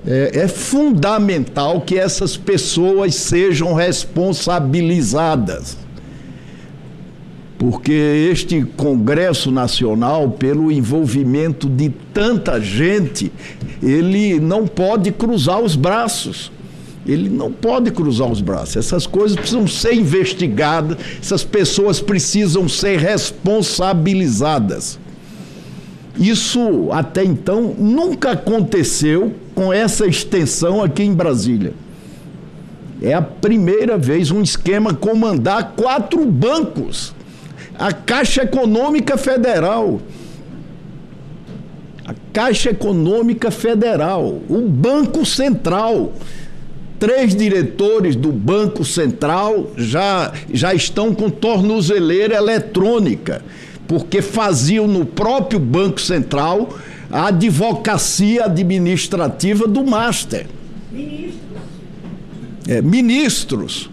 É fundamental que essas pessoas sejam responsabilizadas. Porque este Congresso Nacional, pelo envolvimento de tanta gente, ele não pode cruzar os braços. Ele não pode cruzar os braços. Essas coisas precisam ser investigadas, essas pessoas precisam ser responsabilizadas. Isso, até então, nunca aconteceu com essa extensão aqui em Brasília. É a primeira vez um esquema comandar 4 bancos. A Caixa Econômica Federal, a Caixa Econômica Federal, o Banco Central. 3 diretores do Banco Central já estão com tornozeleira eletrônica, porque faziam no próprio Banco Central a advocacia administrativa do Master. Ministros.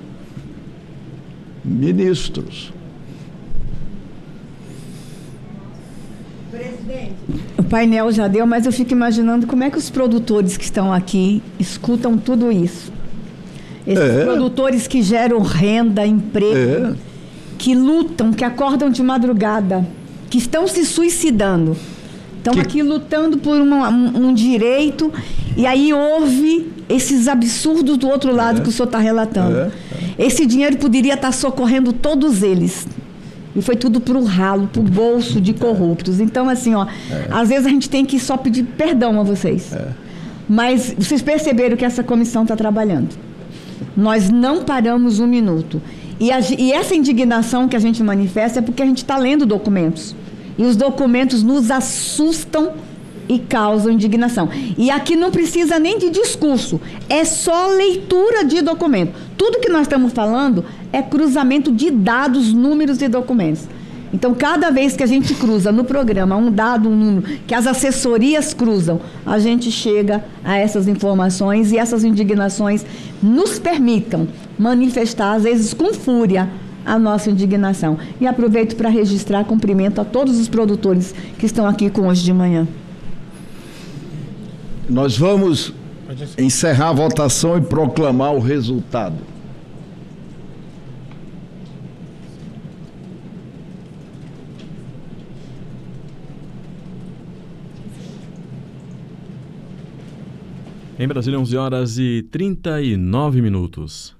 O painel já deu, mas eu fico imaginando como é que os produtores que estão aqui escutam tudo isso. Esses produtores que geram renda, emprego, que lutam, que acordam de madrugada, que estão se suicidando. Estão aqui lutando por um direito, e aí houve esses absurdos do outro lado que o senhor está relatando. Esse dinheiro poderia estar socorrendo todos eles. E foi tudo para o ralo, para o bolso de corruptos. Então, assim, às vezes a gente tem que só pedir perdão a vocês. Mas vocês perceberam que essa comissão está trabalhando. Nós não paramos um minuto. E essa indignação que a gente manifesta é porque a gente está lendo documentos. E os documentos nos assustam e causam indignação. E aqui não precisa nem de discurso, é só leitura de documento. Tudo que nós estamos falando é cruzamento de dados, números e documentos. Então, cada vez que a gente cruza no programa um dado, um número, que as assessorias cruzam, a gente chega a essas informações e essas indignações nos permitam manifestar, às vezes com fúria, a nossa indignação. E aproveito para registrar cumprimento a todos os produtores que estão aqui com hoje de manhã. Nós vamos encerrar a votação e proclamar o resultado. Em Brasília, 11h39.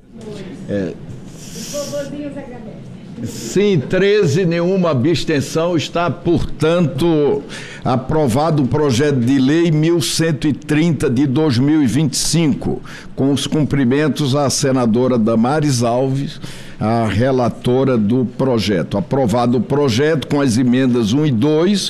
Sim, 13, nenhuma abstenção. Está, portanto, aprovado o projeto de lei 1130 de 2025, com os cumprimentos à senadora Damares Alves, a relatora do projeto. Aprovado o projeto com as emendas 1 e 2,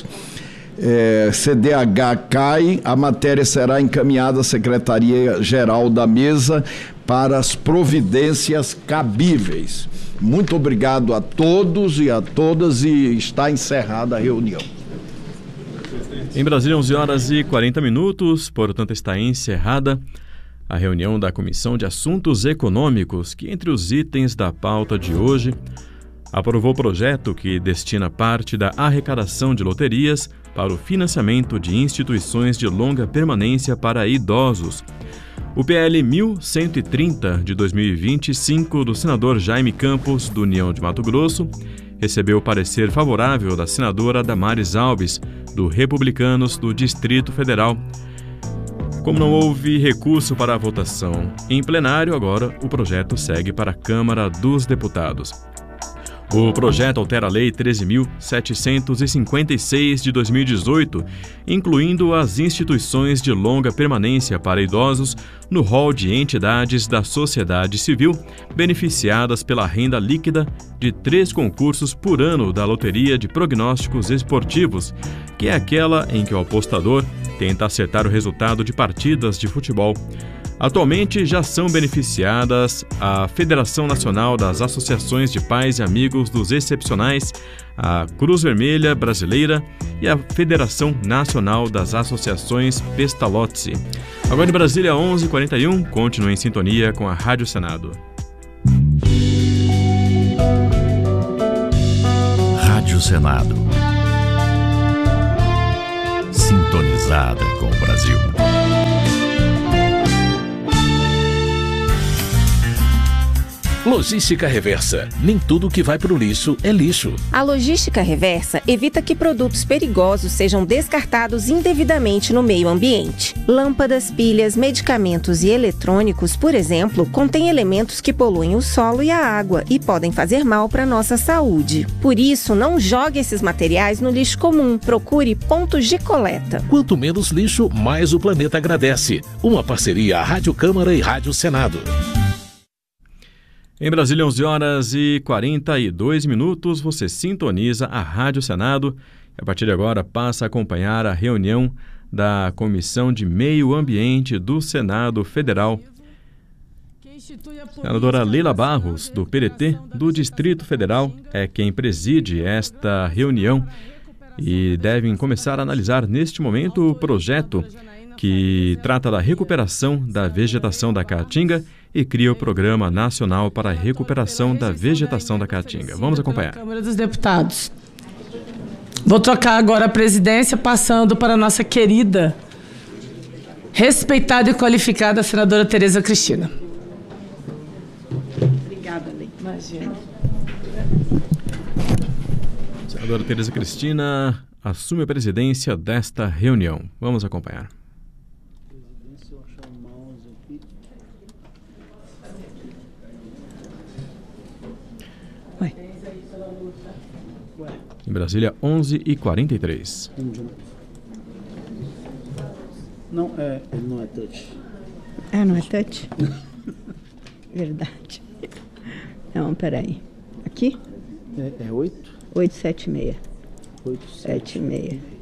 CDH cai, a matéria será encaminhada à Secretaria-Geral da Mesa para as providências cabíveis. Muito obrigado a todos e a todas, e está encerrada a reunião. Em Brasília, 11h40, portanto está encerrada a reunião da Comissão de Assuntos Econômicos, que entre os itens da pauta de hoje aprovou o projeto que destina parte da arrecadação de loterias para o financiamento de instituições de longa permanência para idosos. O PL 1130 de 2025 do senador Jaime Campos, do União de Mato Grosso, recebeu o parecer favorável da senadora Damares Alves, do Republicanos do Distrito Federal. Como não houve recurso para a votação em plenário, agora o projeto segue para a Câmara dos Deputados. O projeto altera a Lei 13.756 de 2018, incluindo as instituições de longa permanência para idosos no rol de entidades da sociedade civil beneficiadas pela renda líquida de 3 concursos por ano da Loteria de Prognósticos Esportivos, que é aquela em que o apostador tenta acertar o resultado de partidas de futebol. Atualmente já são beneficiadas a Federação Nacional das Associações de Pais e Amigos dos Excepcionais, a Cruz Vermelha Brasileira e a Federação Nacional das Associações Pestalozzi. Agora em Brasília, 11h41, continue em sintonia com a Rádio Senado. Rádio Senado. Sintonizada com o Brasil. Logística Reversa. Nem tudo que vai pro lixo é lixo. A logística reversa evita que produtos perigosos sejam descartados indevidamente no meio ambiente. Lâmpadas, pilhas, medicamentos e eletrônicos, por exemplo, contêm elementos que poluem o solo e a água e podem fazer mal para a nossa saúde. Por isso, não jogue esses materiais no lixo comum. Procure pontos de coleta. Quanto menos lixo, mais o planeta agradece. Uma parceria Rádio Câmara e Rádio Senado. Em Brasília, 11h42, você sintoniza a Rádio Senado e a partir de agora passa a acompanhar a reunião da Comissão de Meio Ambiente do Senado Federal. A senadora Leila Barros, do PDT do Distrito Federal, é quem preside esta reunião e devem começar a analisar neste momento o projeto que trata da recuperação da vegetação da Caatinga e cria o Programa Nacional para a Recuperação da Vegetação da Caatinga. Vamos acompanhar. Câmara dos Deputados. Vou trocar agora a presidência, passando para a nossa querida, respeitada e qualificada senadora Tereza Cristina. Obrigada, Lei. Imagina. Senadora Tereza Cristina assume a presidência desta reunião. Vamos acompanhar. Em Brasília, 11h43. Não, ele não é touch. Ah, não é touch? Verdade. Não, peraí. Aqui? É 8? 876. 876.